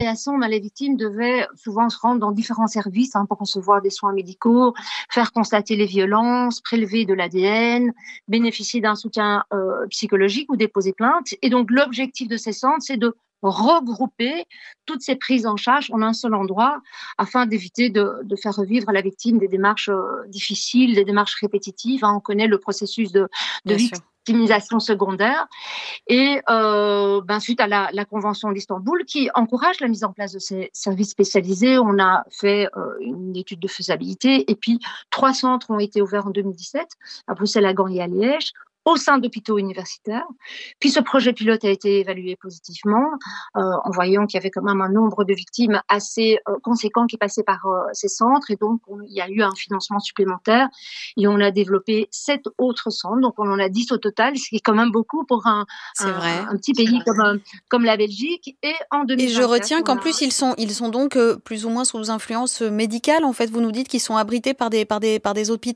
création, les victimes devaient souvent se rendre dans différents services pour recevoir des soins médicaux, faire constater les violences, prélever de l'ADN, bénéficier d'un soutien psychologique ou déposer plainte. Et donc, l'objectif de ces centres, c'est de regrouper toutes ces prises en charge en un seul endroit afin d'éviter de faire revivre à la victime des démarches difficiles, des démarches répétitives. On connaît le processus de victimisation secondaire. Et suite à la Convention d'Istanbul qui encourage la mise en place de ces services spécialisés, on a fait une étude de faisabilité et puis 3 centres ont été ouverts en 2017 à Bruxelles, à Gand et à Liège, au sein d'hôpitaux universitaires. Puis ce projet pilote a été évalué positivement en voyant qu'il y avait quand même un nombre de victimes assez conséquent qui passaient par ces centres. Et donc, il y a eu un financement supplémentaire et on a développé 7 autres centres. Donc, on en a 10 au total, ce qui est quand même beaucoup pour un petit pays comme la Belgique. Et en 2024, et je retiens qu'en plus, ils sont donc plus ou moins sous influence médicale. En fait, vous nous dites qu'ils sont abrités par des hôpitaux ?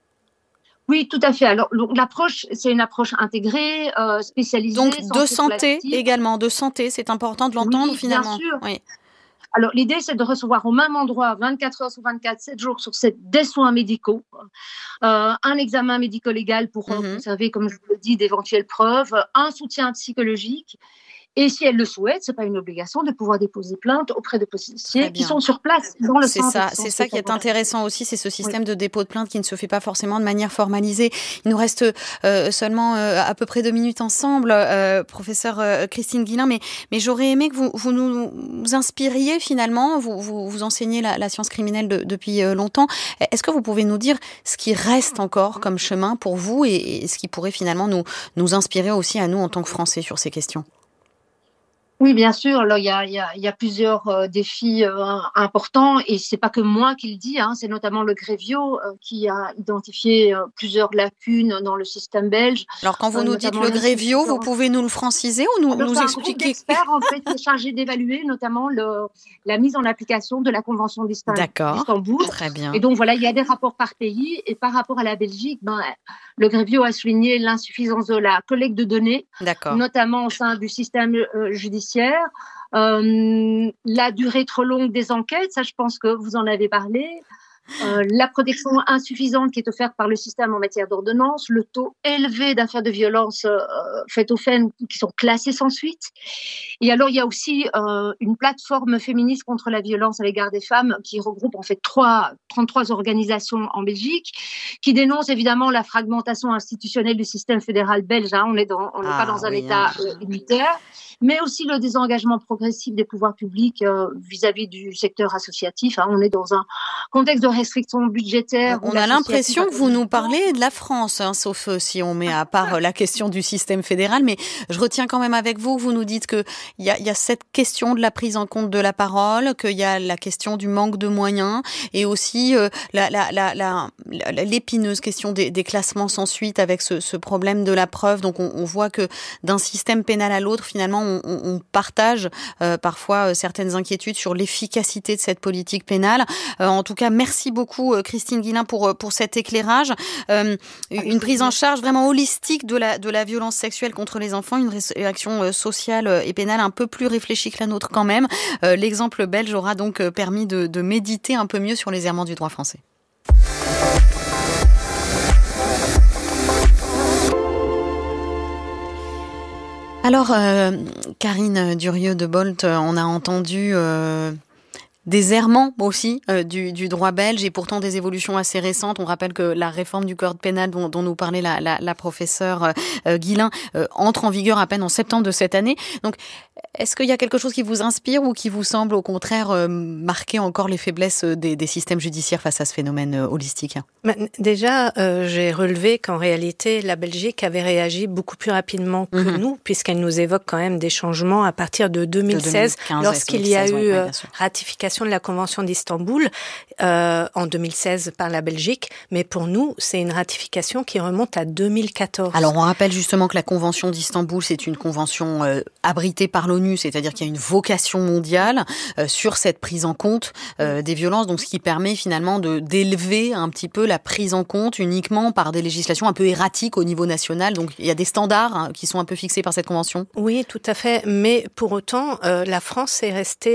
Oui, tout à fait. Alors, l'approche, c'est une approche intégrée, spécialisée. Donc, de santé également, de santé, c'est important de l'entendre finalement. Bien sûr. Oui. Alors, l'idée, c'est de recevoir au même endroit, 24 heures sur 24, 7 jours sur 7, des soins médicaux, un examen médico-légal pour conserver, comme je vous l'ai dit, d'éventuelles preuves, un soutien psychologique. Et si elle le souhaite, c'est pas une obligation de pouvoir déposer plainte auprès de policiers qui sont sur place dans le centre. C'est ça qui est intéressant aussi, c'est ce système de dépôt de plainte qui ne se fait pas forcément de manière formalisée. Il nous reste seulement à peu près 2 minutes ensemble, professeur Christine Guillain, mais j'aurais aimé que vous nous inspiriez finalement. Vous enseignez la science criminelle depuis longtemps. Est-ce que vous pouvez nous dire ce qui reste encore comme chemin pour vous et ce qui pourrait finalement nous inspirer aussi à nous en tant que Français sur ces questions? Oui, bien sûr. Alors, il y a plusieurs défis importants et c'est pas que moi qui le dis, c'est notamment le Grevio qui a identifié plusieurs lacunes dans le système belge. Alors, quand vous nous dites le Grevio, vous pouvez nous le franciser ou nous expliquer? C'est un groupe d'experts en fait qui est chargé d'évaluer notamment la mise en application de la Convention d'Istanbul. Très bien. Et donc voilà, il y a des rapports par pays et par rapport à la Belgique, le Grevio a souligné l'insuffisance de la collecte de données, notamment au sein du système judiciaire. La durée trop longue des enquêtes, ça je pense que vous en avez parlé. La protection insuffisante qui est offerte par le système en matière d'ordonnance, le taux élevé d'affaires de violence faites aux femmes qui sont classées sans suite. Et alors, il y a aussi une plateforme féministe contre la violence à l'égard des femmes qui regroupe en fait 33 organisations en Belgique qui dénoncent évidemment la fragmentation institutionnelle du système fédéral belge. On n'est pas dans un État unitaire, mais aussi le désengagement progressif des pouvoirs publics vis-à-vis du secteur associatif. On est dans un contexte de restrictions budgétaires. On a l'impression que vous nous parlez de la France, sauf si on met à part la question du système fédéral, mais je retiens quand même avec vous, vous nous dites qu'il y a cette question de la prise en compte de la parole, qu'il y a la question du manque de moyens et aussi l'épineuse question des classements sans suite avec ce problème de la preuve. Donc on voit que d'un système pénal à l'autre, finalement, on partage parfois certaines inquiétudes sur l'efficacité de cette politique pénale. En tout cas, merci beaucoup Christine Guillain pour cet éclairage. Une prise en charge vraiment holistique de la violence sexuelle contre les enfants, une réaction sociale et pénale un peu plus réfléchie que la nôtre quand même. L'exemple belge aura donc permis de méditer un peu mieux sur les errements du droit français. Alors, Karine Durieux de Bolt, on a entendu des errements aussi du droit belge et pourtant des évolutions assez récentes. On rappelle que la réforme du code pénal dont nous parlait la professeure Guillain entre en vigueur à peine en septembre de cette année. Donc, est-ce qu'il y a quelque chose qui vous inspire ou qui vous semble au contraire marquer encore les faiblesses des systèmes judiciaires face à ce phénomène holistique? Déjà, j'ai relevé qu'en réalité, la Belgique avait réagi beaucoup plus rapidement que nous, puisqu'elle nous évoque quand même des changements à partir de 2016, lorsqu'il y a eu ratification de la Convention d'Istanbul en 2016 par la Belgique. Mais pour nous, c'est une ratification qui remonte à 2014. Alors, on rappelle justement que la Convention d'Istanbul, c'est une convention abritée par l'ONU, c'est-à-dire qu'il y a une vocation mondiale sur cette prise en compte des violences, donc ce qui permet finalement d'élever un petit peu la prise en compte uniquement par des législations un peu erratiques au niveau national. Donc il y a des standards qui sont un peu fixés par cette convention. Oui, tout à fait. Mais pour autant, la France est restée